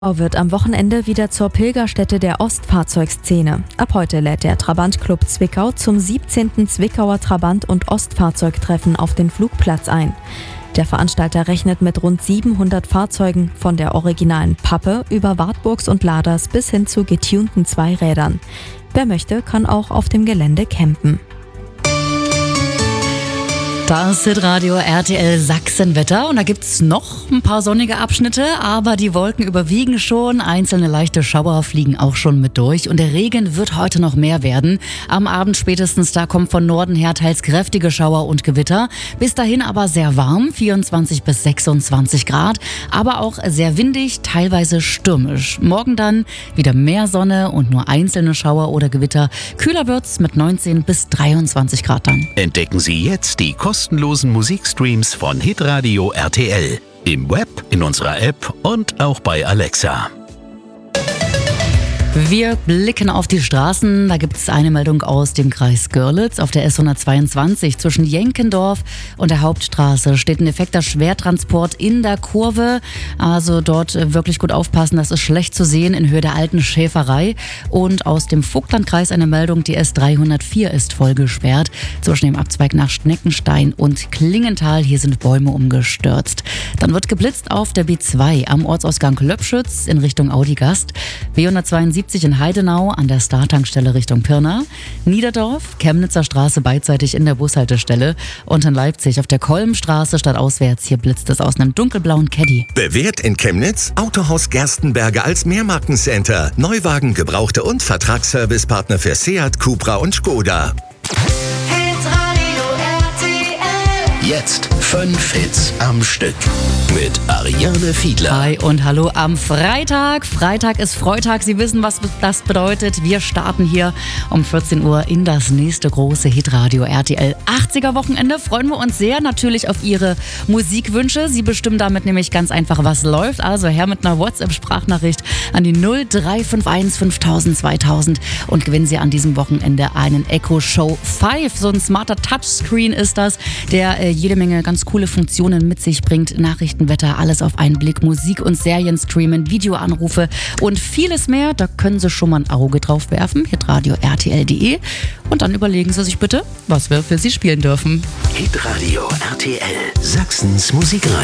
Wird am Wochenende wieder zur Pilgerstätte der Ostfahrzeugszene. Ab heute lädt der Trabantclub Zwickau zum 17. Zwickauer Trabant- und Ostfahrzeugtreffen auf den Flugplatz ein. Der Veranstalter rechnet mit rund 700 Fahrzeugen, von der originalen Pappe über Wartburgs und Laders bis hin zu getunten Zweirädern. Wer möchte, kann auch auf dem Gelände campen. Das ist Radio RTL Sachsenwetter und da gibt's noch ein paar sonnige Abschnitte, aber die Wolken überwiegen schon, einzelne leichte Schauer fliegen auch schon mit durch und der Regen wird heute noch mehr werden. Am Abend spätestens, da kommt von Norden her teils kräftige Schauer und Gewitter. Bis dahin aber sehr warm, 24 bis 26 Grad, aber auch sehr windig, teilweise stürmisch. Morgen dann wieder mehr Sonne und nur einzelne Schauer oder Gewitter. Kühler wird's mit 19 bis 23 Grad dann. Entdecken Sie jetzt die kostenlosen Musikstreams von Hitradio RTL. Im Web, in unserer App und auch bei Alexa. Wir blicken auf die Straßen. Da gibt es eine Meldung aus dem Kreis Görlitz. Auf der S122 zwischen Jenkendorf und der Hauptstraße steht ein defekter Schwertransport in der Kurve. Also dort wirklich gut aufpassen, das ist schlecht zu sehen in Höhe der alten Schäferei. Und aus dem Vogtlandkreis eine Meldung, die S304 ist voll gesperrt. Zwischen dem Abzweig nach Schneckenstein und Klingenthal. Hier sind Bäume umgestürzt. Dann wird geblitzt auf der B2 am Ortsausgang Löbschütz in Richtung Audigast. B172 in Heidenau an der Star-Tankstelle Richtung Pirna, Niederdorf, Chemnitzer Straße beidseitig in der Bushaltestelle und in Leipzig auf der Kolmstraße stadtauswärts. Hier blitzt es aus einem dunkelblauen Caddy. Bewährt in Chemnitz Autohaus Gerstenberger als Mehrmarkencenter. Neuwagen, Gebrauchte und Vertragsservicepartner für Seat, Cupra und Skoda. Jetzt 5 Hits am Stück mit Ariane Fiedler. Hi und hallo am Freitag. Freitag ist Freitag. Sie wissen, was das bedeutet. Wir starten hier um 14 Uhr in das nächste große Hitradio RTL 80er Wochenende. Freuen wir uns sehr natürlich auf Ihre Musikwünsche. Sie bestimmen damit nämlich ganz einfach, was läuft. Also her mit einer WhatsApp-Sprachnachricht an die 0351 5000 2000 und gewinnen Sie an diesem Wochenende einen Echo Show 5. So ein smarter Touchscreen ist das, der jede Menge ganz coole Funktionen mit sich bringt. Nachrichtenwetter, alles auf einen Blick, Musik und Serien streamen, Videoanrufe und vieles mehr. Da können Sie schon mal ein Auge drauf werfen. Hitradio RTL.de und dann überlegen Sie sich bitte, was wir für Sie spielen dürfen. Hitradio RTL, Sachsens Musikradio.